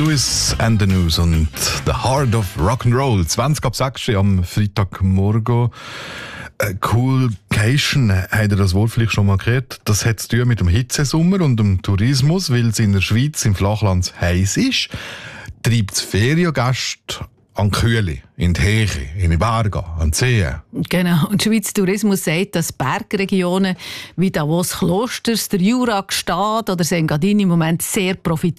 Lewis and the News und The Heart of Rock'n'Roll. 20 ab 6 am Freitagmorgen. Coolcation, habt ihr das wohl vielleicht schon mal gehört? Das hat zu tun mit dem Hitzesommer und dem Tourismus, weil es in der Schweiz im Flachland heiß ist. Treibt es Feriengäste an die Kühle, in die Heche, in die Berge, an die Seen. Genau. Und Schweiz Tourismus sagt, dass Bergregionen wie Davos Klosters, der Jura, Gstaad oder Engadin im Moment sehr profitieren.